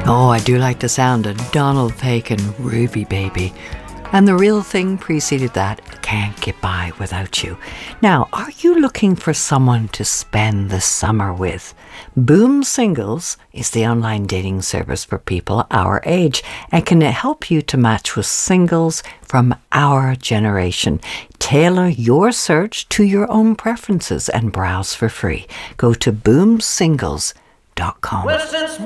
Oh, I do like the sound of Donald Fagen, Ruby Baby. And The Real Thing preceded that, Can't Get By Without You. Now, are you looking for someone to spend the summer with? Boom Singles is the online dating service for people our age and can help you to match with singles from our generation. Tailor your search to your own preferences and browse for free. Go to boomsingles.com. Well, since